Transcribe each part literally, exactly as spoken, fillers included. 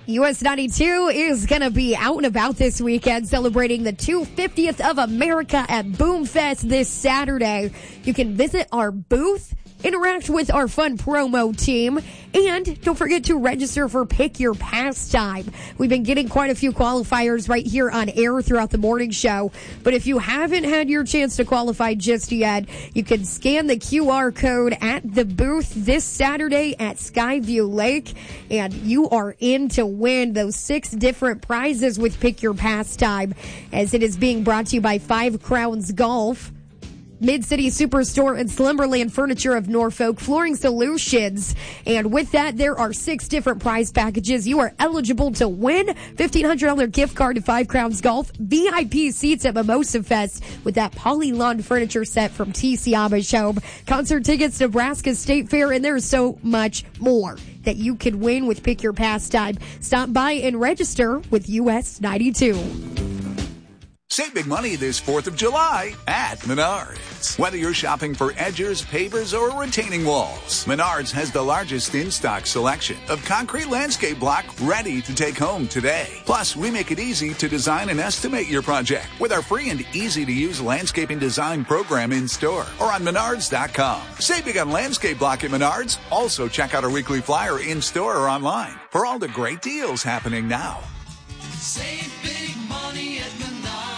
U S ninety-two is going to be out and about this weekend celebrating the two hundred fiftieth of America at Boomfest this Saturday. You can visit our booth, interact with our fun promo team, and don't forget to register for Pick Your Pastime. We've been getting quite a few qualifiers right here on air throughout the morning show, but if you haven't had your chance to qualify just yet, you can scan the Q R code at the booth this Saturday at Skyview Lake, and you are in to win those six different prizes with Pick Your Pastime, as it is being brought to you by Five Crowns Golf, Mid-City Superstore, and Slumberland Furniture of Norfolk, Flooring Solutions. And with that, there are six different prize packages. You are eligible to win fifteen hundred dollars gift card to Five Crowns Golf, V I P seats at Mimosa Fest with that Poly Lawn furniture set from T C Amish Home, concert tickets to Nebraska State Fair, and there's so much more that you could win with Pick Your Pastime. Stop by and register with U S ninety-two. Save big money this fourth of July at Menards. Whether you're shopping for edgers, pavers, or retaining walls, Menards has the largest in-stock selection of concrete landscape block ready to take home today. Plus, we make it easy to design and estimate your project with our free and easy-to-use landscaping design program in-store or on menards dot com. Save big on landscape block at Menards. Also, check out our weekly flyer in-store or online for all the great deals happening now. Save big money at Menards.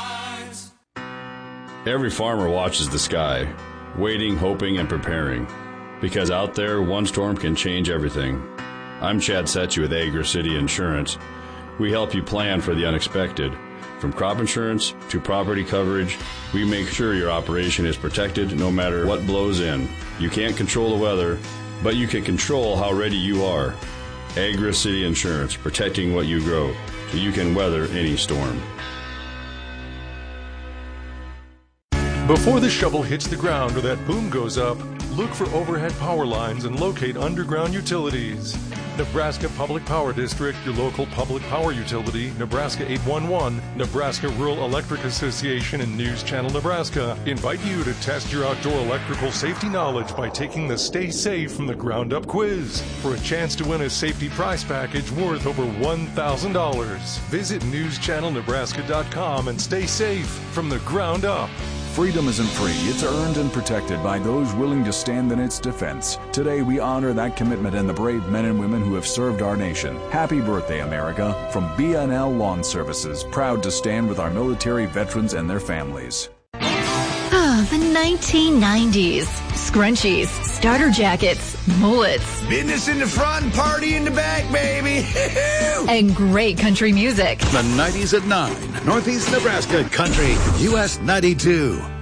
Every farmer watches the sky, waiting, hoping, and preparing. Because out there, one storm can change everything. I'm Chad Setchy with Agra City Insurance. We help you plan for the unexpected. From crop insurance to property coverage, we make sure your operation is protected no matter what blows in. You can't control the weather, but you can control how ready you are. Agra City Insurance, protecting what you grow, so you can weather any storm. Before the shovel hits the ground or that boom goes up, look for overhead power lines and locate underground utilities. Nebraska Public Power District, your local public power utility, Nebraska eight one one, Nebraska Rural Electric Association, and News Channel Nebraska invite you to test your outdoor electrical safety knowledge by taking the Stay Safe from the Ground Up quiz for a chance to win a safety prize package worth over one thousand dollars. Visit news channel nebraska dot com and stay safe from the ground up. Freedom isn't free. It's earned and protected by those willing to stand in its defense. Today, we honor that commitment and the brave men and women who have served our nation. Happy birthday, America. From B N L Lawn Services, proud to stand with our military veterans and their families. Ah, the nineteen nineties. Scrunchies, starter jackets, mullets. Business in the front, party in the back, baby. And great country music. The nineties at nine. Northeast Nebraska Country, U S ninety-two.